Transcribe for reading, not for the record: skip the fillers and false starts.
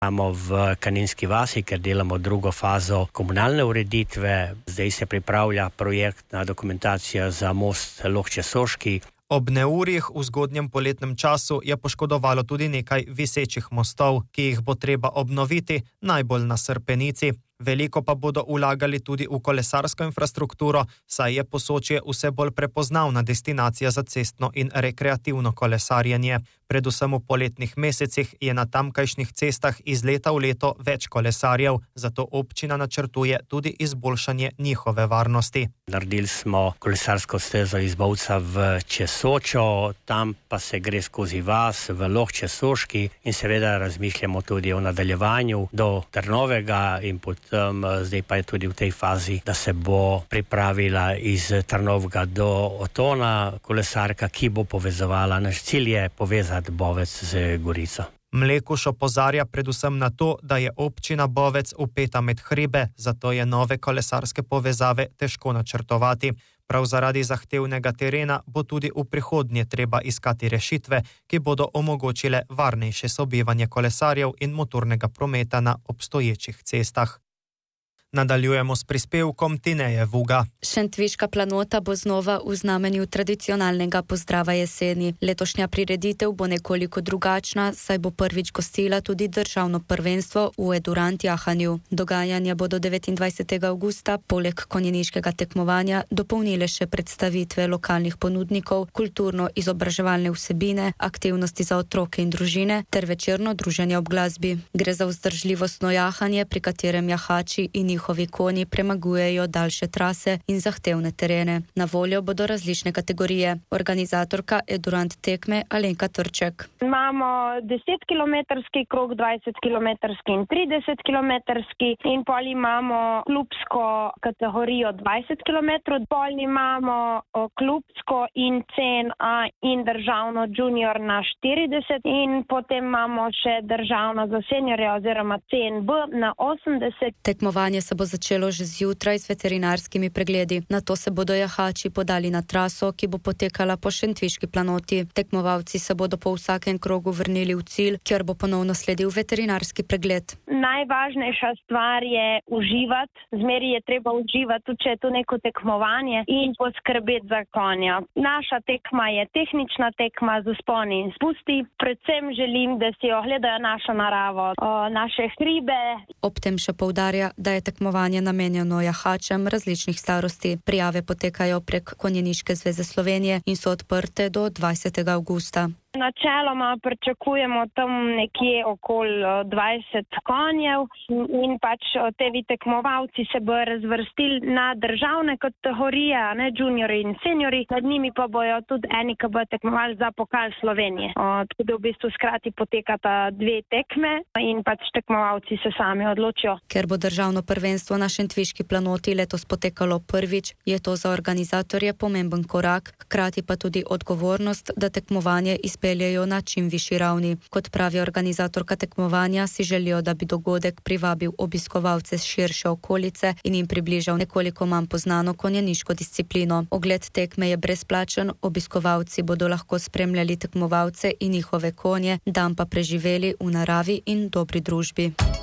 Imamo v Kaninski vasi, ker delamo drugo fazo komunalne ureditve. Zdaj se pripravlja projektna dokumentacija za most Lohče-Soški. Ob neurjih v zgodnjem poletnem času je poškodovalo tudi nekaj visečih mostov, ki jih bo treba obnoviti, najbolj na Srpenici. Veliko pa bodo vlagali tudi v kolesarsko infrastrukturo, saj je Posočje vse bolj prepoznavna destinacija za cestno in rekreativno kolesarjenje. Predvsem v poletnih mesecih je na tamkajšnjih cestah iz leta v leto več kolesarjev, zato občina načrtuje tudi izboljšanje njihove varnosti. Naredili smo kolesarsko stezo iz Bovca v Česočo, tam pa se gre skozi vas v Lohče-Soški in seveda razmišljamo tudi o nadaljevanju do Trnovega in potem zdaj pa je tudi v tej fazi, da se bo pripravila iz Trnovega do Otona kolesarka, ki bo povezovala. Naš cilj je povezati Bovec z Gorico. Mlekuš opozarja predvsem na to, da je občina Bovec vpeta med hribe, zato je nove kolesarske povezave težko načrtovati. Prav zaradi zahtevnega terena bo tudi v prihodnje treba iskati rešitve, ki bodo omogočile varnejše sobivanje kolesarjev in motornega prometa na obstoječih cestah. Nadaljujemo s prispevkom Tineje Vuga. Šentviška planota bo znova v znamenju tradicionalnega pozdrava jeseni. Letošnja prireditev bo nekoliko drugačna, saj bo prvič gostila tudi državno prvenstvo v Edurant jahanju. Dogajanja bodo 29. avgusta poleg konjeniškega tekmovanja dopolnile še predstavitve lokalnih ponudnikov, kulturno-izobraževalne vsebine, aktivnosti za otroke in družine ter večerno druženje ob glasbi. Gre za vzdržljivostno jahanje, pri katerem jahači in njihovi konji premagujejo daljše trase in zahtevne terene. Na voljo bodo različne kategorije. Organizatorka Edurant tekme Alenka Trček. Imamo 10-kilometrski krog, 20-kilometrski in 30-kilometrski in pol imamo klubsko kategorijo 20 kilometrov, pol imamo klubsko in CNA in državno junior na 40 in potem imamo še državno za seniorje oziroma CNB na 80. Tekmovanje se bo začelo že zjutraj z veterinarskimi pregledi. Nato se bodo jahači podali na traso, ki bo potekala po Šentviški planoti. Tekmovalci se bodo po vsakem krogu vrnili v cilj, kjer bo ponovno sledil veterinarski pregled. Najvažnejša stvar je uživati. Zmeri je treba uživati, tudi če je to neko tekmovanje in poskrbeti za konja. Naša tekma je tehnična tekma z vzponi in spusti. Predvsem želim, da si ogledajo našo naravo, naše hribe. Ob tem še poudarja, da je tekmovanje namenjeno jahačem različnih starosti. Prijave potekajo prek Konjeniške zveze Slovenije in so odprte do 20. avgusta. Načeloma pričakujemo tam nekje okoli 20 konjev in pač tevi tekmovalci se bojo razvrstili na državne kategorije, ne juniori in seniori, nad njimi pa bojo tudi eni, ki bojo tekmovali za pokal Slovenije. Tako da v bistvu skrati potekata dve tekme in pač tekmovalci se sami odločijo. Ker bo državno prvenstvo na Šentviški planoti letos potekalo prvič, je to za organizatorje pomemben korak, hkrati pa tudi odgovornost, da tekmovanje izpeljejo na čim višji ravni. Kot pravi organizatorka tekmovanja, si želijo, da bi dogodek privabil obiskovalce z širše okolice in jim približal nekoliko manj poznano konjeniško disciplino. Ogled tekme je brezplačen, obiskovalci bodo lahko spremljali tekmovalce in njihove konje, dan pa preživeli v naravi in dobri družbi.